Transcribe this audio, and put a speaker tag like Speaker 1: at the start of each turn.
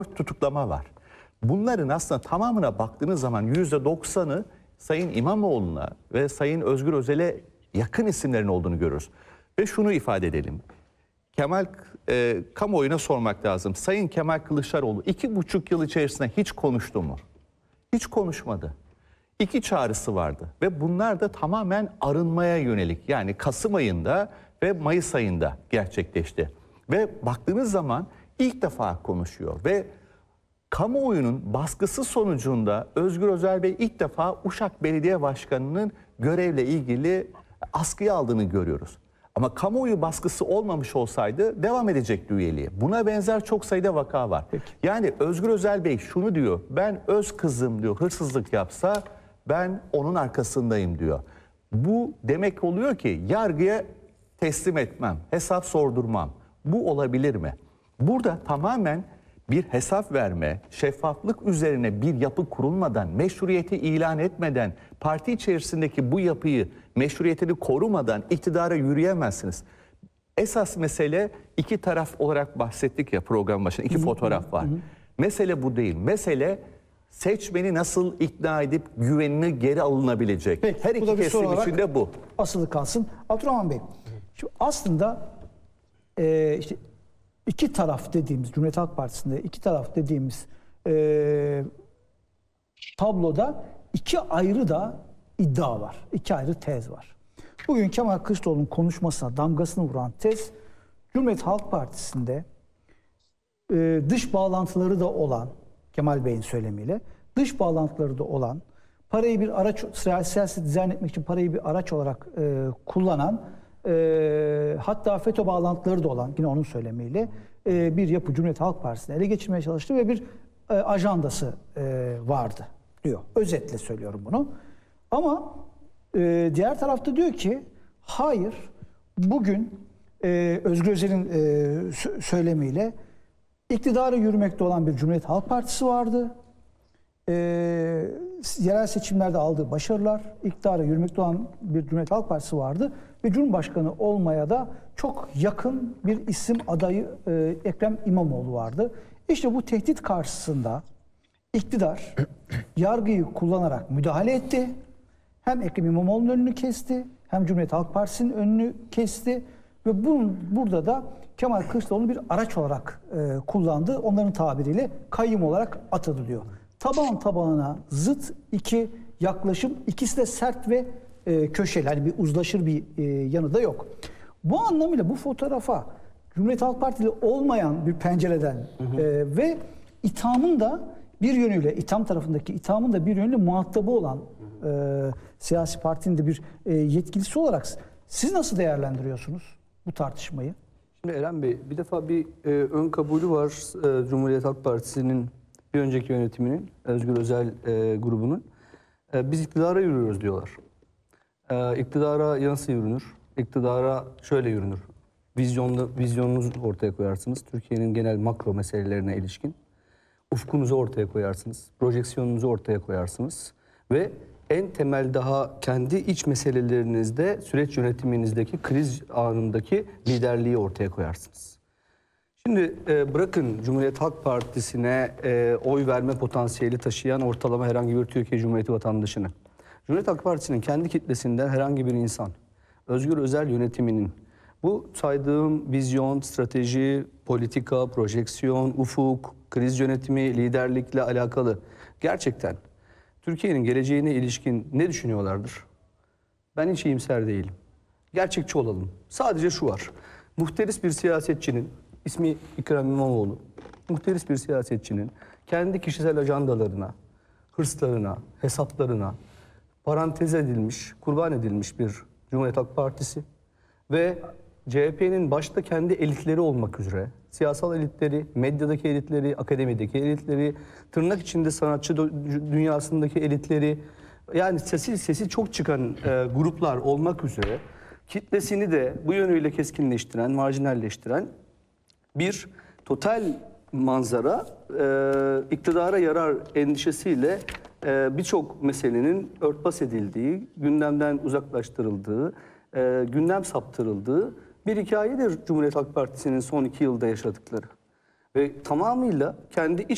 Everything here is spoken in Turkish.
Speaker 1: tutuklama var. Bunların aslında tamamına baktığınız zaman %90'ı Sayın İmamoğlu'na ve Sayın Özgür Özel'e yakın isimlerin olduğunu görürüz. Ve şunu ifade edelim. Kamuoyuna sormak lazım. Sayın Kemal Kılıçdaroğlu 2,5 yıl içerisinde hiç konuştu mu? Hiç konuşmadı. 2 çağrısı vardı ve bunlar da tamamen arınmaya yönelik. Yani Kasım ayında ve Mayıs ayında gerçekleşti. Ve baktığınız zaman ilk defa konuşuyor ve kamuoyunun baskısı sonucunda Özgür Özel Bey ilk defa Uşak Belediye Başkanı'nın görevle ilgili askıya aldığını görüyoruz. Ama kamuoyu baskısı olmamış olsaydı devam edecekti üyeliği. Buna benzer çok sayıda vaka var. Peki. Yani Özgür Özel Bey şunu diyor, ben öz kızım diyor hırsızlık yapsa ben onun arkasındayım diyor. Bu demek oluyor ki yargıya teslim etmem, hesap sordurmam. Bu olabilir mi? Burada tamamen bir hesap verme, şeffaflık üzerine bir yapı kurulmadan, meşruiyeti ilan etmeden, parti içerisindeki bu yapıyı, meşruiyetini korumadan iktidara yürüyemezsiniz. Esas mesele iki taraf olarak bahsettik ya program başında, iki fotoğraf var. Mesele bu değil. Mesele seçmeni nasıl ikna edip güvenini geri alınabilecek.
Speaker 2: Peki,
Speaker 1: her iki kesim için de bu.
Speaker 2: Asılı kalsın. Abdurrahman Bey, şimdi aslında işte iki taraf dediğimiz, Cumhuriyet Halk Partisi'nde iki taraf dediğimiz tabloda iki ayrı da iddia var. İki ayrı tez var. Bugün Kemal Kılıçdaroğlu'nun konuşmasına damgasını vuran tez, Cumhuriyet Halk Partisi'nde dış bağlantıları da olan, Kemal Bey'in söylemiyle, dış bağlantıları da olan, parayı bir araç, siyaset dizayn etmek için parayı bir araç olarak kullanan, hatta FETÖ bağlantıları da olan, yine onun söylemiyle, bir yapı Cumhuriyet Halk Partisi'ni ele geçirmeye çalıştı ve bir ajandası vardı diyor. Özetle söylüyorum bunu. Ama diğer tarafta diyor ki hayır, bugün Özgür Özel'in söylemiyle iktidara yürümekte olan bir Cumhuriyet Halk Partisi vardı. Yerel seçimlerde aldığı başarılar, iktidara yürümekte olan bir Cumhuriyet Halk Partisi vardı ve Cumhurbaşkanı olmaya da çok yakın bir isim adayı Ekrem İmamoğlu vardı. İşte bu tehdit karşısında iktidar yargıyı kullanarak müdahale etti. Hem Ekrem İmamoğlu'nun önünü kesti, hem Cumhuriyet Halk Partisi'nin önünü kesti ve burada da Kemal Kılıçdaroğlu bir araç olarak kullandı. Onların tabiriyle kayyum olarak atadı diyor. Taban tabana zıt iki yaklaşım, ikisi de sert ve köşeli. Yani bir uzlaşır bir yanı da yok. Bu anlamıyla bu fotoğrafa Cumhuriyet Halk Partili olmayan bir pencereden ve ithamın da bir yönüyle, itham tarafındaki ithamın da bir yönüyle muhatabı olan siyasi partinin de bir yetkilisi olarak siz nasıl değerlendiriyorsunuz bu tartışmayı?
Speaker 3: Şimdi Eren Bey, bir defa bir ön kabulü var Cumhuriyet Halk Partisi'nin bir önceki yönetiminin, Özgür Özel grubunun. Biz iktidara yürüyoruz diyorlar. İktidara nasıl yürünür? İktidara şöyle yürünür. Vizyonunuzu ortaya koyarsınız. Türkiye'nin genel makro meselelerine ilişkin. Ufkunuzu ortaya koyarsınız. Projeksiyonunuzu ortaya koyarsınız. Ve en temel daha kendi iç meselelerinizde, süreç yönetiminizdeki kriz anındaki liderliği ortaya koyarsınız. Şimdi bırakın Cumhuriyet Halk Partisi'ne oy verme potansiyeli taşıyan ortalama herhangi bir Türkiye Cumhuriyeti vatandaşını. Cumhuriyet Halk Partisi'nin kendi kitlesinden herhangi bir insan, Özgür Özel yönetiminin bu saydığım vizyon, strateji, politika, projeksiyon, ufuk, kriz yönetimi, liderlikle alakalı gerçekten Türkiye'nin geleceğine ilişkin ne düşünüyorlardır? Ben hiç iyimser değilim. Gerçekçi olalım. Sadece şu var. Muhteris bir siyasetçinin, ismi Ekrem İmamoğlu, muhteris bir siyasetçinin kendi kişisel ajandalarına, hırslarına, hesaplarına parantez edilmiş, kurban edilmiş bir Cumhuriyet Halk Partisi ve CHP'nin başta kendi elitleri olmak üzere, siyasal elitleri, medyadaki elitleri, akademideki elitleri, tırnak içinde sanatçı dünyasındaki elitleri, yani sesi çok çıkan gruplar olmak üzere kitlesini de bu yönüyle keskinleştiren, marjinalleştiren bir total manzara iktidara yarar endişesiyle birçok meselenin örtbas edildiği, gündemden uzaklaştırıldığı, gündem saptırıldığı bir hikayedir Cumhuriyet Halk Partisi'nin son 2 yılda yaşadıkları. Ve tamamıyla kendi iç